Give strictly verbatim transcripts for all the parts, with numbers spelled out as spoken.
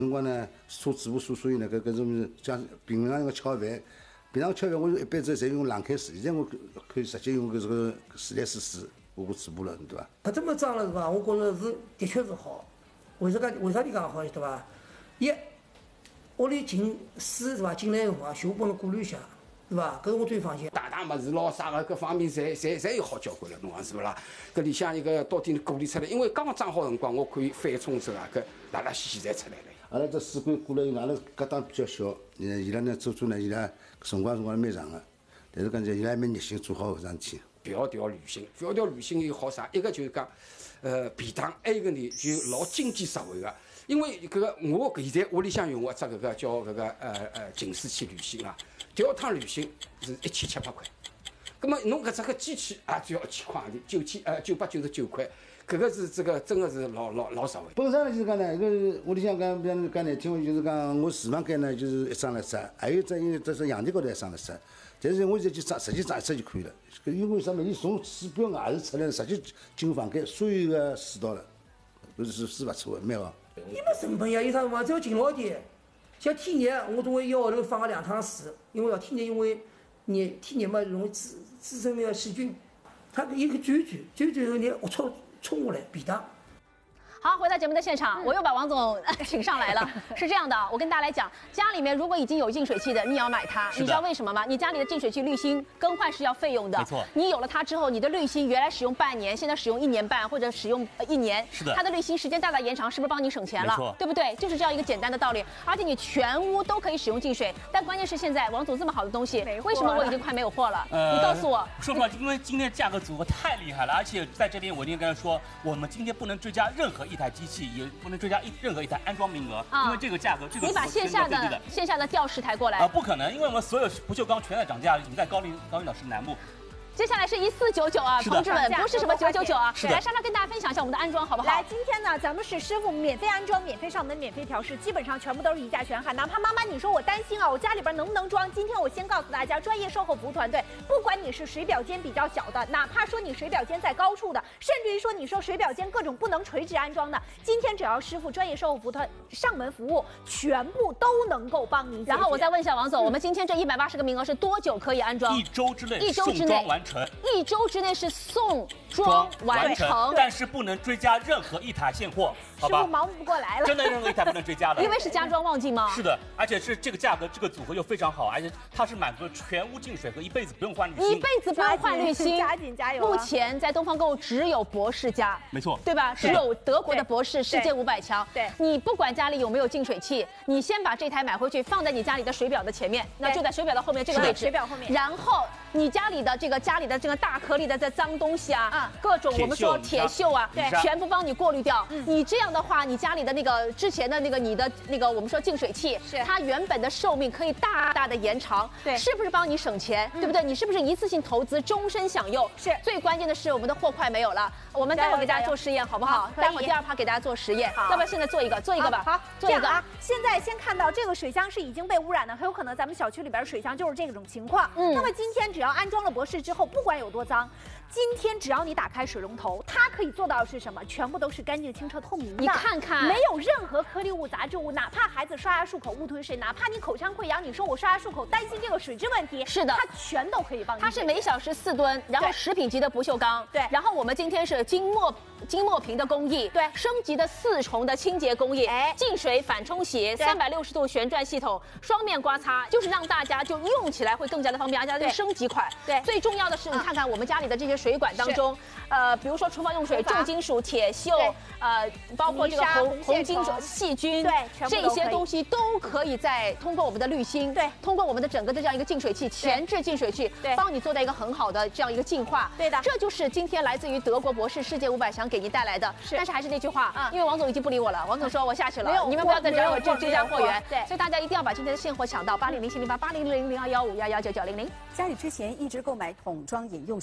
辰光呢，车子部所所以呢，搿搿种像平常个炒饭，平常炒饭我一般子侪用冷开水，现在我可以直接用搿这个自来水水我我嘴巴了，对伐？ 搿这么脏了是伐？我觉着是的确是好。为啥介？为啥你讲好，晓得伐？一，屋里进水是伐？进来辰光全部帮侬过滤一下，是伐？搿是我最放心。 大大物事咯，啥个各方面侪侪侪有好交关了，侬讲是勿啦？搿里向一个到底过滤出来，因为刚刚装好辰光，我可以翻冲之啊，搿拉拉稀稀侪出来了。 阿拉这水管过了以后，阿拉隔档比较小，呃，伊拉呢做做呢，伊拉辰光辰光蛮长个，但是讲起伊拉还蛮热心做好搿桩事体。迢迢旅行，迢迢旅行有好啥？一个就是讲，呃，便当；还有一个呢就老经济实惠个。因为搿个我现在屋里向用个只搿个叫搿个呃呃净水器旅行啊，调趟旅行是一千七百块。葛么侬搿只个机器啊，只要一千块钿，九千呃九百九十九块，搿个是这个真个是老老老实惠。本身呢就是讲呢，搿屋里向讲，比方讲难听话，就是讲我厨房间呢就是一张垃圾，还有只因为这是阳台高头一张垃圾。但是我现在就装，直接装一只就可以了。因为啥么？伊从水表外头出来，直接进房间，所有个水道了，搿是是勿错的，蛮好。 你没成本呀，有啥辰光只要勤劳点。像天热，我总归一个号头放个两趟水，因为要天热，因为热天热嘛容易滋滋生那个细菌，它有个转转转转后你龌龊冲下来便当。 好，回到节目的现场，我又把王总请上来了。是这样的，我跟大家来讲，家里面如果已经有净水器的，你也要买它。你知道为什么吗？你家里的净水器滤芯更换是要费用的。 没错。 你有了它之后，你的滤芯原来使用半年，现在使用一年半或者使用一年， 是的。 它的滤芯时间大大延长，是不是帮你省钱了？ 没错。 对不对？就是这样一个简单的道理。而且你全屋都可以使用净水，但关键是现在王总这么好的东西，为什么我已经快没有货了？呃、你告诉我。 说实话，因为今天价格组合太厉害了，而且在这边我一定跟他说，我们今天不能追加任何一台机器，也不能追加一任何一台安装名额，啊、因为这个价格，这个你把线下的线下的吊石台过来啊、呃，不可能，因为我们所有不锈钢全在涨价，已经在高领高领导市南部。 接下来是一四九九啊，同志们，不是什么九九九啊。来，莎莎跟大家分享一下我们的安装好不好？ 来，今天呢，咱们是师傅免费安装、免费上门、免费调试，基本上全部都是一价全喊。哪怕妈妈你说我担心啊，我家里边能不能装？今天我先告诉大家，专业售后服务团队，不管你是水表间比较小的，哪怕说你水表间在高处的，甚至于说你说水表间各种不能垂直安装的，今天只要师傅专业售后服务团上门服务，全部都能够帮您。 然后我再问一下王总，嗯、我们今天这一百八十个名额是多久可以安装？ 一周之内， 一周之内完成。 一周之内是送装完成， 但是不能追加任何一台现货，好吧？ 师傅忙不过来了， 真的任何一台不能追加的， 因为是家装旺季吗？ 是的，而且是这个价格，这个组合又非常好，而且它是满足全屋净水和一辈子不用换滤芯， 一辈子不用换滤芯， 加紧加油！ 目前在东方购物只有博士家， 没错， 对吧？只有德国的博士，世界五百强。 对， 你不管家里有没有净水器，你先把这台买回去，放在你家里的水表的前面，那就在水表的后面这个位置， 水表后面， 然后你家里的这个家里的这个大颗粒的这脏东西啊，啊，各种我们说铁锈啊， 对， 全部帮你过滤掉。嗯，你这样的话，你家里的那个之前的那个你的那个我们说净水器， 是它原本的寿命可以大大的延长， 对， 是不是帮你省钱，对不对？你是不是一次性投资，终身享用？ 是。 最关键的是我们的货快没有了，我们待会儿给大家做实验好不好？待会儿第二趴给大家做实验，要不要现在做一个？做一个吧。 好， 做一个啊。现在先看到这个水箱是已经被污染的，很有可能咱们小区里边水箱就是这种情况。嗯。那么今天只要安装了博士之后，不管有多脏，今天只要你打开水龙头，它可以做到的是什么？全部都是干净、清澈、透明的。 你看看， 没有任何颗粒物、杂质物，哪怕孩子刷牙漱口误吞水，哪怕你口腔溃疡，你说我刷牙漱口担心这个水质问题， 是的， 它全都可以帮你。 它是每小时四吨，然后食品级的不锈钢， 对， 然后我们今天是金墨金墨瓶的工艺， 对， 升级的四重的清洁工艺，哎，净水反冲洗，三百六十度旋转系统，双面刮擦，就是让大家就用起来会更加的方便，而且它是升级款。 对， 最重要的是，你看看我们家里的这些水管当中，呃，比如说厨房用水，重金属、铁锈，呃，包括这个红红金属、细菌， 对， 这些东西都可以在通过我们的滤芯， 对， 通过我们的整个的这样一个净水器，前置净水器， 对， 帮你做到一个很好的这样一个净化。 对的， 这就是今天来自于德国博士世界五百强给您带来的。是，但是还是那句话，嗯，因为王总已经不理我了，王总说我下去了，你们不要再找我追追加货源。对，所以大家一定要把今天的现货抢到八零零七零八八零零零二幺五幺幺九九零零。 家里之前一直购买桶装饮用水，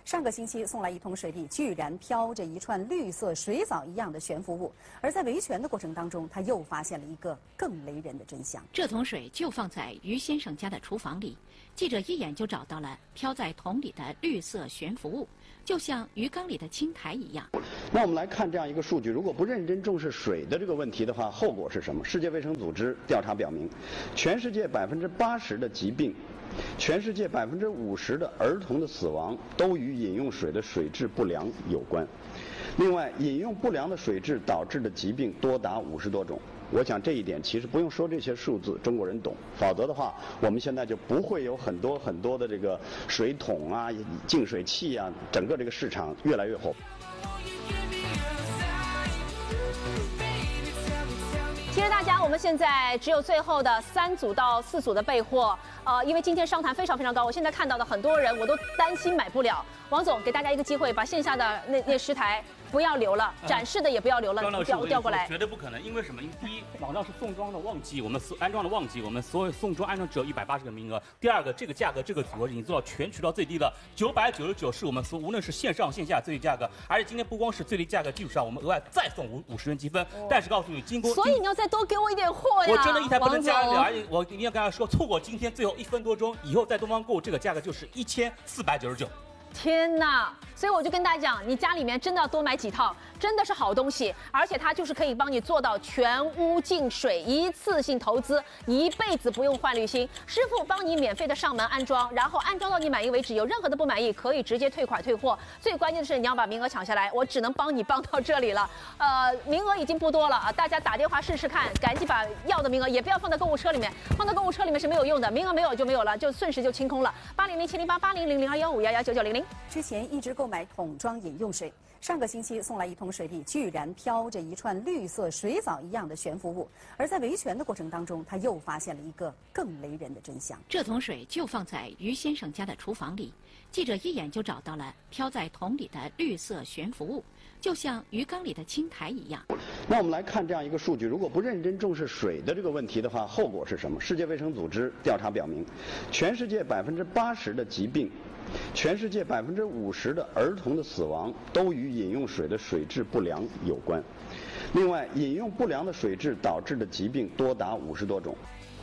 上个星期送来一桶水里居然飘着一串绿色水藻一样的悬浮物，而在维权的过程当中，他又发现了一个更雷人的真相。 这桶水就放在于先生家的厨房里，记者一眼就找到了飘在桶里的绿色悬浮物，就像鱼缸里的青苔一样。 那我们来看这样一个数据，如果不认真重视水的这个问题的话，后果是什么？世界卫生组织调查表明，全世界百分之八十的疾病，全世界百分之五十的儿童的死亡都与饮用水的水质不良有关。另外，饮用不良的水质导致的疾病多达五十多种。我想这一点其实不用说这些数字，中国人懂。否则的话，我们现在就不会有很多很多的这个水桶啊、净水器啊，整个这个市场越来越火。 其实大家，我们现在只有最后的三组到四组的备货，呃，因为今天商谈非常非常高，我现在看到的很多人我都担心买不了。王总，给大家一个机会，把线下的那那十台不要留了，展示的也不要留了，调调过来。 绝对不可能，因为什么？因为第一，网上是送装的旺季，我们安装的旺季，我们所有送装安装只有一百八十个名额。第二个，这个价格这个组合已经做到全渠道最低了，九百九十九是我们所无论是线上线下最低价格，而且今天不光是最低价格基础上，我们额外再送五五十元积分。哦、但是告诉你，经过所以你要再多给我一点货呀！ 我真的一台不能加了，而且我一定要跟他说，错过今天最后一分多钟，以后在东方购这个价格就是一千四百九十九。 天哪！所以我就跟大家讲，你家里面真的要多买几套，真的是好东西，而且它就是可以帮你做到全屋净水，一次性投资，一辈子不用换滤芯，师傅帮你免费的上门安装，然后安装到你满意为止，有任何的不满意可以直接退款退货。最关键的是你要把名额抢下来，我只能帮你帮到这里了。呃，名额已经不多了啊，大家打电话试试看，赶紧把要的名额也不要放在购物车里面，放到购物车里面是没有用的，名额没有就没有了，就瞬时就清空了。八零零七零八八零零零二幺五幺幺九九零零。 之前一直购买桶装饮用水，上个星期送来一桶水里居然飘着一串绿色水藻一样的悬浮物，而在维权的过程当中，他又发现了一个更雷人的真相。 这桶水就放在于先生家的厨房里，记者一眼就找到了飘在桶里的绿色悬浮物，就像鱼缸里的青苔一样。 那我们来看这样一个数据，如果不认真重视水的这个问题的话，后果是什么？世界卫生组织调查表明，全世界百分之八十的疾病，全世界百分之五十的儿童的死亡都与饮用水的水质不良有关。另外，饮用不良的水质导致的疾病多达五十多种。